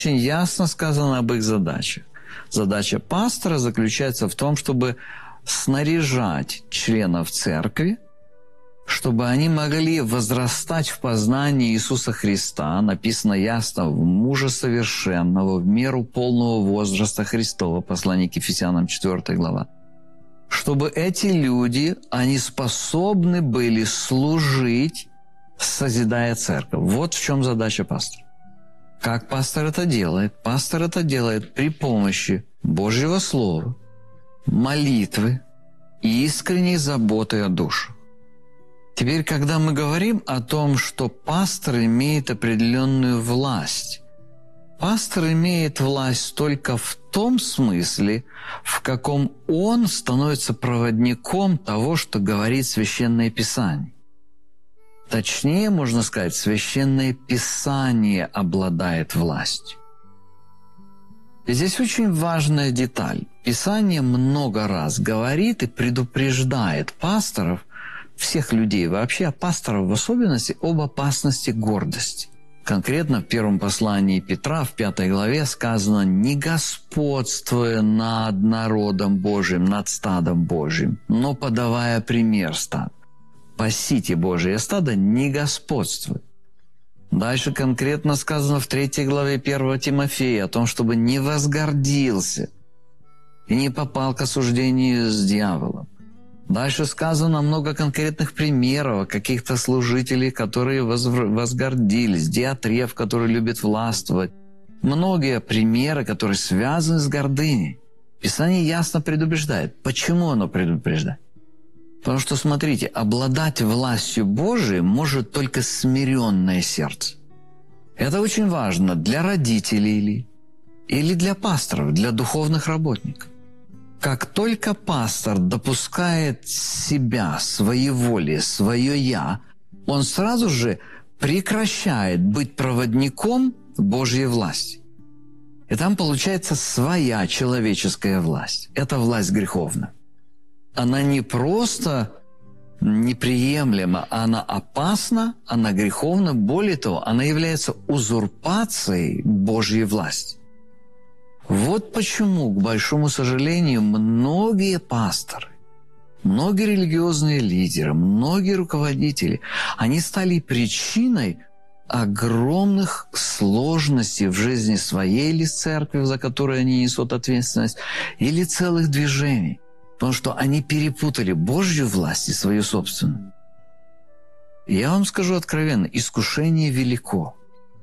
очень ясно сказано об их задаче. Задача пастора заключается в том, чтобы снаряжать членов церкви, чтобы они могли возрастать в познании Иисуса Христа, написано ясно, в мужа совершенного, в меру полного возраста Христова, послание к Ефесянам, 4 глава. Чтобы эти люди, они способны были служить, созидая церковь. Вот в чем задача пастора. Как пастор это делает? Пастор это делает при помощи Божьего Слова, молитвы и искренней заботы о душе. Теперь, когда мы говорим о том, что пастор имеет определенную власть, пастор имеет власть только в том смысле, в каком он становится проводником того, что говорит Священное Писание. Точнее, можно сказать, Священное Писание обладает властью. И здесь очень важная деталь. Писание много раз говорит и предупреждает пасторов, всех людей вообще, а пасторов в особенности, об опасности гордости. Конкретно в первом послании Петра, в 5 главе, сказано: «Не господствуя над народом Божиим, над стадом Божиим, но подавая пример стаду». Пасите Божие стадо, не господствуй. Дальше конкретно сказано в 3 главе 1 Тимофея о том, чтобы не возгордился и не попал к осуждению с дьяволом. Дальше сказано много конкретных примеров каких-то служителей, которые возгордились, Диатреф, который любит властвовать. Многие примеры, которые связаны с гордыней. Писание ясно предупреждает. Почему оно предупреждает? Потому что, смотрите, обладать властью Божией может только смиренное сердце. Это очень важно для родителей или для пасторов, для духовных работников. Как только пастор допускает себя, своеволие, свое «я», он сразу же прекращает быть проводником Божьей власти. И там получается своя человеческая власть. Это власть греховная. Она не просто неприемлема, она опасна, она греховна. Более того, она является узурпацией Божьей власти. Вот почему, к большому сожалению, многие пасторы, многие религиозные лидеры, многие руководители, они стали причиной огромных сложностей в жизни своей или церкви, за которую они несут ответственность, или целых движений. Потому что они перепутали Божью власть и свою собственную. Я вам скажу откровенно, искушение велико.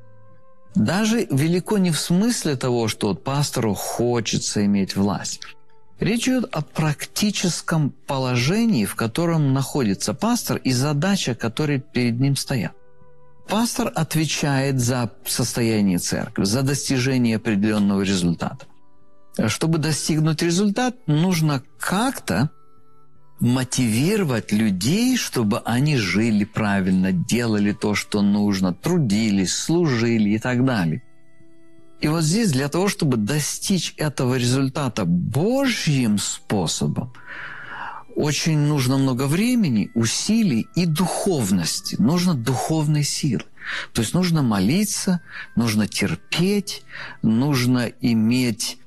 Даже велико не в смысле того, что пастору хочется иметь власть. Речь идет о практическом положении, в котором находится пастор, и задача, которая перед ним стоят. Пастор отвечает за состояние церкви, за достижение определенного результата. Чтобы достигнуть результат, нужно как-то мотивировать людей, чтобы они жили правильно, делали то, что нужно, трудились, служили и так далее. И вот здесь для того, чтобы достичь этого результата Божьим способом, очень нужно много времени, усилий и духовности. Нужно духовной силы. То есть нужно молиться, нужно терпеть, нужно иметь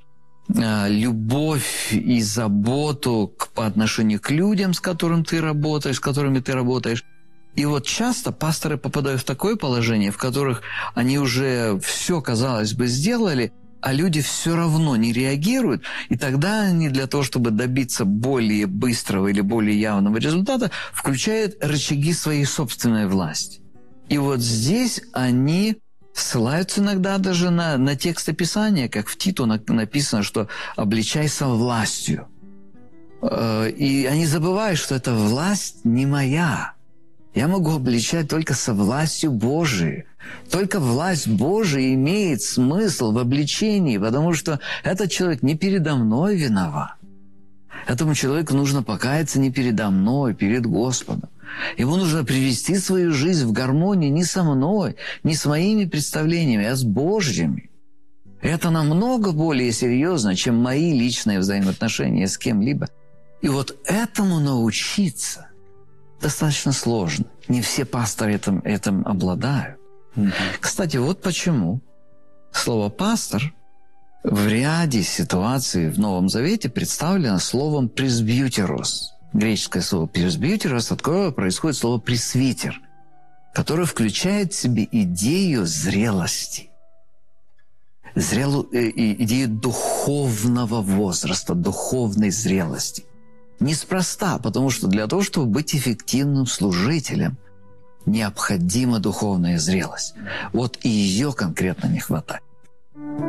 любовь и заботу по отношению к людям, с которыми ты работаешь. И вот часто пасторы попадают в такое положение, в которых они уже все, казалось бы, сделали, а люди все равно не реагируют, и тогда они для того, чтобы добиться более быстрого или более явного результата, включают рычаги своей собственной власти. И вот здесь они ссылаются иногда даже на тексты Писания, как в Титу написано, что «обличайся властью». И они забывают, что эта власть не моя. Я могу обличать только со властью Божией. Только власть Божия имеет смысл в обличении, потому что этот человек не передо мной виноват. Этому человеку нужно покаяться не передо мной, перед Господом. Ему нужно привести свою жизнь в гармонию не со мной, не с моими представлениями, а с Божьими. Это намного более серьезно, чем мои личные взаимоотношения с кем-либо. И вот этому научиться достаточно сложно. Не все пасторы этим обладают. Кстати, вот почему Слово «пастор» в ряде ситуаций в Новом Завете представлено словом «пресбьютерос». Греческое слово «пресбьютерос», от которого происходит слово «пресвитер», которое включает в себе идею зрелости, идею духовного возраста, духовной зрелости. Неспроста, потому что для того, чтобы быть эффективным служителем, необходима духовная зрелость. Вот и ее конкретно не хватает.